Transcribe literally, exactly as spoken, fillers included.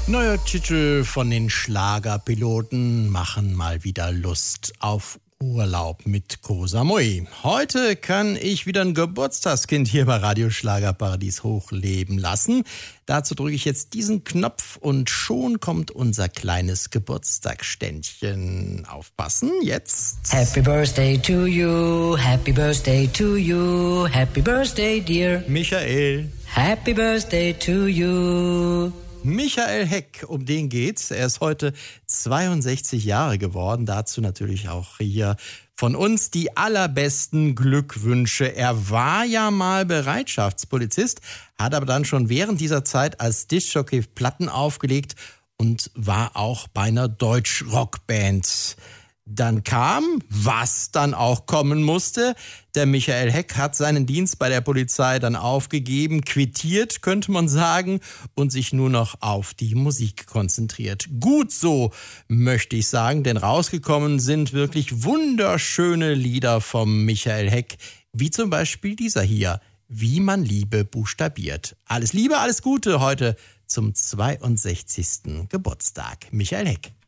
Neue Titel von den Schlagerpiloten machen mal wieder Lust auf Urlaub mit Koh Samui. Heute kann ich wieder ein Geburtstagskind hier bei Radio Schlagerparadies hochleben lassen. Dazu drücke ich jetzt diesen Knopf und schon kommt unser kleines Geburtstagsständchen. Aufpassen, jetzt. Happy Birthday to you, Happy Birthday to you, Happy Birthday dear Michael. Happy Birthday to you. Michael Heck, um den geht's. Er ist heute zweiundsechzig Jahre geworden. Dazu natürlich auch hier von uns die allerbesten Glückwünsche. Er war ja mal Bereitschaftspolizist, hat aber dann schon während dieser Zeit als Diskjockey Platten aufgelegt und war auch bei einer Deutsch-Rockband. Dann kam, was dann auch kommen musste. Der Michael Heck hat seinen Dienst bei der Polizei dann aufgegeben, quittiert, könnte man sagen, und sich nur noch auf die Musik konzentriert. Gut so, möchte ich sagen, denn rausgekommen sind wirklich wunderschöne Lieder vom Michael Heck, wie zum Beispiel dieser hier, Wie man Liebe buchstabiert. Alles Liebe, alles Gute heute zum zweiundsechzigsten Geburtstag. Michael Heck.